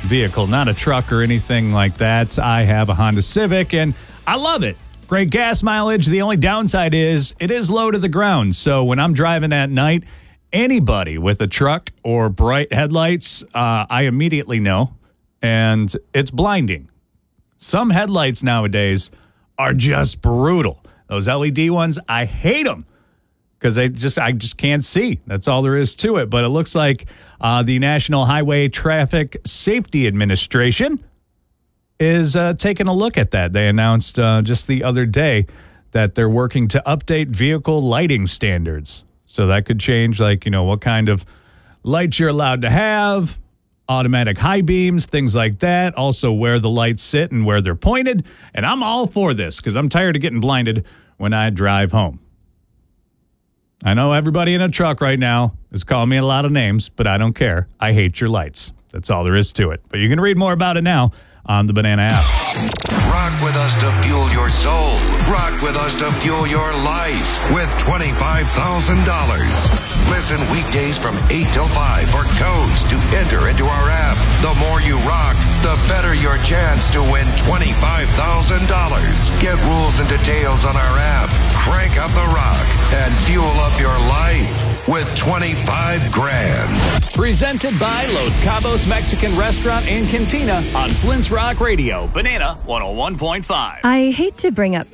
vehicle, not a truck or anything like that. I have a Honda Civic, and I love it. Great gas mileage. The only downside is it is low to the ground. So when I'm driving at night, anybody with a truck or bright headlights, I immediately know, and it's blinding. Some headlights nowadays are just brutal. Those LED ones, I hate them because I just can't see. That's all there is to it. But it looks like the National Highway Traffic Safety Administration is taking a look at that. They announced just the other day that they're working to update vehicle lighting standards. So that could change, like, what kind of lights you're allowed to have, automatic high beams, things like that. Also where the lights sit and where they're pointed. And I'm all for this because I'm tired of getting blinded when I drive home. I know everybody in a truck right now is calling me a lot of names, but I don't care. I hate your lights. That's all there is to it. But you can read more about it now on the Banana app. Rock with us to fuel your soul. Rock with us to fuel your life with $25,000. Listen weekdays from 8 till 5 for codes to enter into our app. The more you rock, the better your chance to win $25,000. Get rules and details on our app. Crank up the rock and fuel up your life with 25 grand. Presented by Los Cabos Mexican Restaurant and Cantina on Flint's Rock Radio, Banana 101.5. I hate to bring up